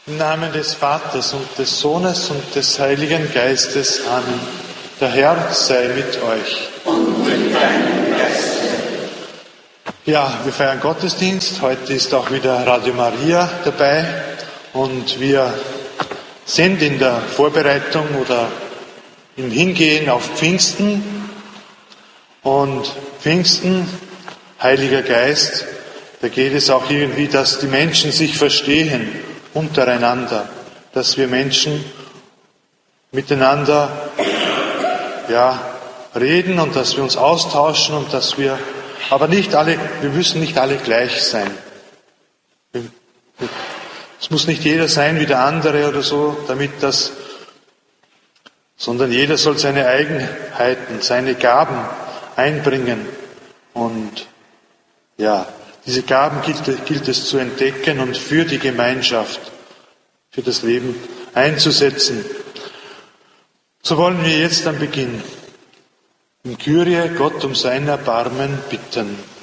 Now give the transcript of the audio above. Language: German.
Im Namen des Vaters und des Sohnes und des Heiligen Geistes. Amen. Der Herr sei mit euch. Und mit deinem Geist. Ja, wir feiern Gottesdienst. Heute ist auch wieder Radio Maria dabei und wir sind in der Vorbereitung oder im Hingehen auf Pfingsten. Und Pfingsten, Heiliger Geist, da geht es auch irgendwie, dass die Menschen sich verstehen untereinander, dass wir Menschen miteinander reden und dass wir uns austauschen und dass wir, aber wir müssen nicht alle gleich sein. Es muss nicht jeder sein wie der andere oder so, sondern jeder soll seine Eigenheiten, seine Gaben einbringen. Und diese Gaben gilt es zu entdecken und für die Gemeinschaft, für das Leben einzusetzen. So wollen wir jetzt am Beginn im Kyrie Gott um sein Erbarmen bitten.